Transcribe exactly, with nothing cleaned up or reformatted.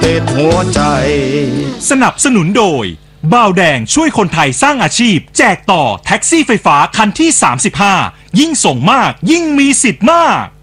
ติดหัวใจสนับสนุนโดยบ่าวแดงช่วยคนไทยสร้างอาชีพแจกต่อแท็กซี่ไฟฟ้าคันที่สามสิบห้ายิ่งส่งมากยิ่งมีสิทธิ์มาก